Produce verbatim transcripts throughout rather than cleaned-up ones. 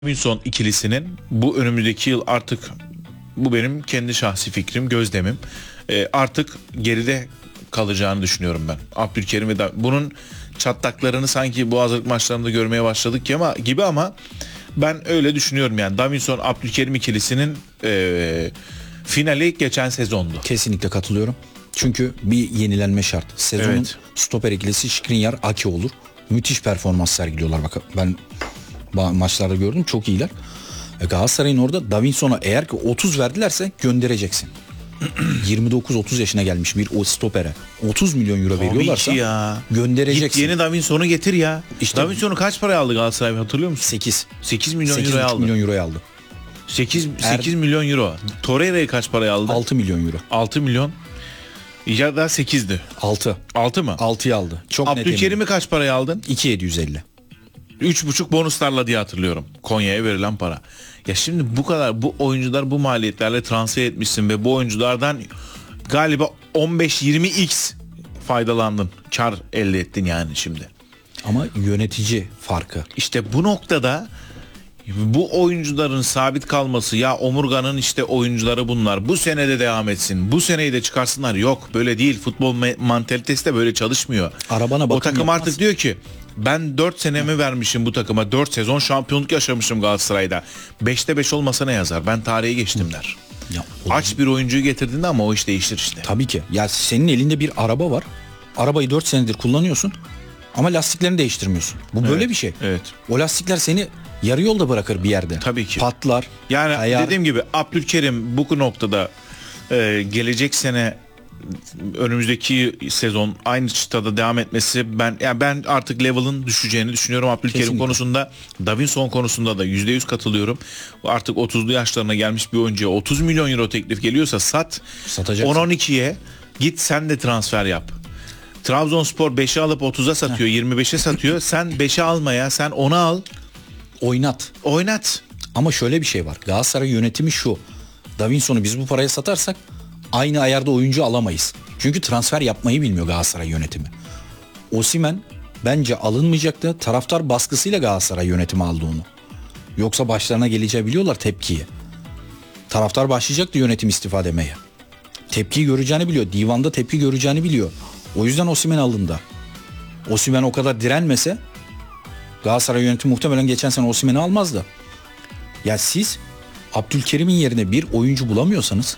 Davinson ikilisinin bu önümüzdeki yıl artık, bu benim kendi şahsi fikrim, gözlemim, e, artık geride kalacağını düşünüyorum ben. Abdülkerim ve da, bunun çatlaklarını sanki bu hazırlık maçlarında görmeye başladık ki ama gibi ama ben öyle düşünüyorum yani. Davinson Abdülkerim ikilisinin e, finali geçen sezondu. Kesinlikle katılıyorum. Çünkü bir yenilenme şart. Sezonun Evet. stoper ikilisi Skriniar Ake olur. Müthiş performans sergiliyorlar. Bak ben ba- maçlarda gördüm, çok iyiler. E, Galatasaray'ın orada Davinson'a eğer ki otuz verdilerse göndereceksin. yirmi dokuz otuz yaşına gelmiş bir o stopere otuz milyon euro veriyorlarsa ya. göndereceksin. Git yeni Davinson'u getir ya. İşte- Davinson'u kaç paraya aldı Galatasaray, hatırlıyor musun? sekiz. sekiz milyon sekiz euroya buçuk aldı. milyon euroya aldı. sekiz, Er- sekiz milyon euro. Torreira'yı kaç paraya aldı? altı milyon euro. altı milyon. Ya da sekizdi. altı. altı mı? altıya aldı. Çok net eminim. Abdülkerim'i kaç paraya aldın? iki bin yedi yüz elli. üç buçuk bonuslarla diye hatırlıyorum. Konya'ya verilen para. Ya şimdi bu kadar, bu oyuncular bu maliyetlerle transfer etmişsin ve bu oyunculardan galiba on beş yirmi x faydalandın. Kar elde ettin yani şimdi. Ama yönetici farkı. İşte bu noktada bu oyuncuların sabit kalması, ya omurganın işte oyuncuları bunlar, bu sene de devam etsin, bu seneyi de çıkarsınlar, yok böyle değil, futbol me- mantalitesi de böyle çalışmıyor. Arabana o bakım takım yapmaz. artık diyor ki ben dört senemi vermişim bu takıma, dört sezon şampiyonluk yaşamışım Galatasaray'da, beşte beş olmasa ne yazar, ben tarihe geçtim der. Ya, o- Aç bir oyuncuyu getirdiğinde ama o iş değiştir işte. Tabii ki. Ya senin elinde bir araba var. Arabayı dört senedir kullanıyorsun ama lastiklerini değiştirmiyorsun. Bu böyle Evet, bir şey. evet. O lastikler seni yarı yolda bırakır bir yerde. Tabii ki. Patlar. Yani kayar. dediğim gibi Abdülkerim bu noktada e, gelecek sene, önümüzdeki sezon aynı çıtada devam etmesi, ben yani ben artık level'ın düşeceğini düşünüyorum Abdülkerim Kesinlikle. konusunda. Davinson konusunda da yüzde yüz katılıyorum. Artık otuzlu yaşlarına gelmiş bir oyuncuya otuz milyon euro teklif geliyorsa sat. Satacaksın. on on ikiye git sen de transfer yap. Trabzonspor beşe alıp otuza satıyor, yirmi beşe satıyor. Sen beşe almaya, sen onu al, Oynat. oynat. Ama şöyle bir şey var. Galatasaray yönetimi şu. Davinson'u biz bu paraya satarsak aynı ayarda oyuncu alamayız. Çünkü transfer yapmayı bilmiyor Galatasaray yönetimi. Osimhen bence alınmayacaktı. Taraftar baskısıyla Galatasaray yönetimi aldı onu. Yoksa başlarına geleceği biliyorlar tepkiyi. Taraftar başlayacaktı yönetim istifa demeye. Tepkiyi göreceğini biliyor. Divanda tepki göreceğini biliyor. O yüzden Osimhen alındı. Osimhen o kadar direnmese Galatasaray yönetimi muhtemelen geçen sene Osimhen'i almazdı. Ya siz Abdülkerim'in yerine bir oyuncu bulamıyorsanız,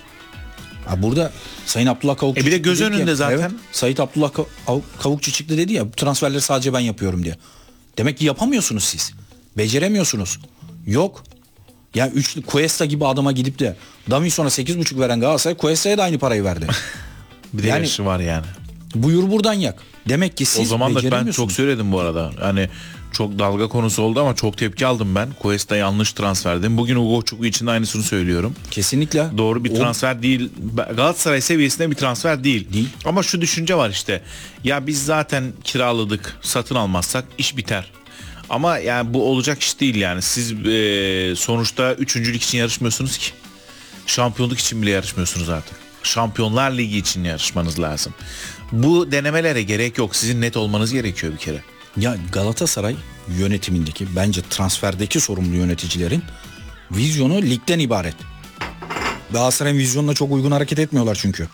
ha burada Sayın Abdullah Kavukçu E bir de çıktı göz dedi ki- önünde zaten. Evet, Sayın Abdullah Kav- Kavukçu çıktı dedi ya, bu transferleri sadece ben yapıyorum diye. Demek ki yapamıyorsunuz siz. Beceremiyorsunuz. Yok. Ya üçlü Cuesta gibi adama gidip de Davinson'a sekiz buçuk veren Galatasaray Cuesta'ya da aynı parayı verdi. Bir de Yani- yaşı var yani. Buyur buradan yak. Demek ki siz O zaman da ben beceremiyorsunuz. çok söyledim bu arada. Hani çok dalga konusu oldu ama çok tepki aldım ben. Cuesta yanlış transferdim. Bugün Ugo Çukwu için de aynısını söylüyorum. Kesinlikle. Doğru bir O- transfer değil. Galatasaray seviyesinde bir transfer değil. Değil. Ama şu düşünce var işte. Ya biz zaten kiraladık. Satın almazsak iş biter. Ama yani bu olacak iş değil yani. Siz e, sonuçta üçüncülük için yarışmıyorsunuz ki. Şampiyonluk için bile yarışmıyorsunuz artık. Şampiyonlar Ligi için yarışmanız lazım. Bu denemelere gerek yok. Sizin net olmanız gerekiyor bir kere. Ya Galatasaray yönetimindeki, bence transferdeki sorumlu yöneticilerin vizyonu ligden ibaret. Galatasaray'ın vizyonuna çok uygun hareket etmiyorlar çünkü.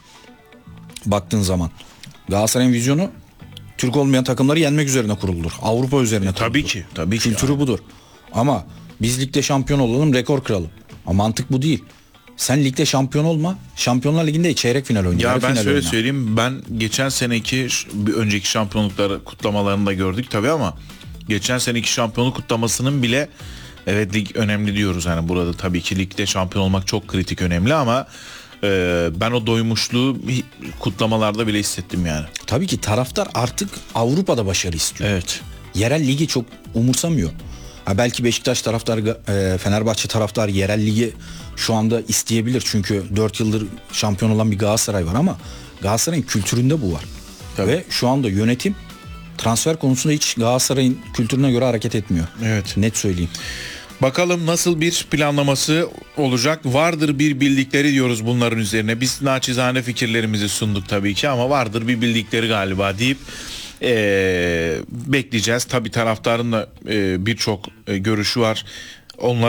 Baktığın zaman. Galatasaray'ın vizyonu Türk olmayan takımları yenmek üzerine kuruludur. Avrupa üzerine kuruludur. Tabii ki. Tabii ki. Kültürü budur. Ama biz ligde şampiyon olalım, rekor kıralım. Ama mantık bu değil. Sen ligde şampiyon olma. Şampiyonlar Ligi'nde çeyrek final oyna. Ya yarı ben final şöyle oyna. söyleyeyim, ben geçen seneki bir önceki şampiyonlukları kutlamalarını da gördük tabii ama geçen seneki şampiyonluk kutlamasının bile, evet lig önemli diyoruz hani burada, tabii ki ligde şampiyon olmak çok kritik, önemli ama e, ben o doymuşluğu kutlamalarda bile hissettim yani. Tabii ki taraftar artık Avrupa'da başarı istiyor. Evet. Yerel ligi çok umursamıyor. Ha belki Beşiktaş taraftarı, e, Fenerbahçe taraftarı yerel ligi şu anda isteyebilir. Çünkü dört yıldır şampiyon olan bir Galatasaray var ama Galatasaray'ın kültüründe bu var. Tabii. Ve şu anda yönetim transfer konusunda hiç Galatasaray'ın kültürüne göre hareket etmiyor. Evet. Net söyleyeyim. Bakalım nasıl bir planlaması olacak. Vardır bir bildikleri diyoruz bunların üzerine. Biz naçizane fikirlerimizi sunduk tabii ki ama vardır bir bildikleri galiba deyip e, bekleyeceğiz. Tabii taraftarın da e, birçok e, görüşü var. Onlar